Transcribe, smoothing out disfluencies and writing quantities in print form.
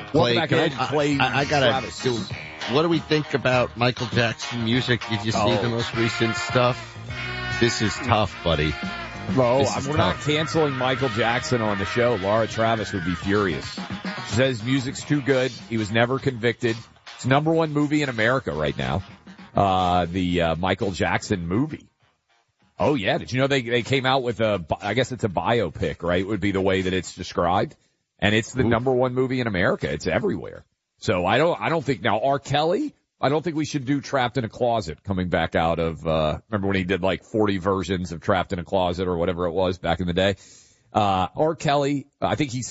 Welcome Clay, back in, Clay. I gotta do. What do we think about Michael Jackson music? Did you see the most recent stuff? This is tough, buddy. No, we're not canceling Michael Jackson on the show. Laura Travis would be furious. She says music's too good. He was never convicted. It's #1 movie in America right now. The Michael Jackson movie. Oh yeah, did you know they came out with I guess it's a biopic, right? Would be the way that it's described. And it's the #1 movie in America. It's everywhere. So I don't think now R. Kelly, I don't think we should do Trapped in a Closet coming back out of, remember when he did like 40 versions of Trapped in a Closet or whatever it was back in the day? R. Kelly, I think he's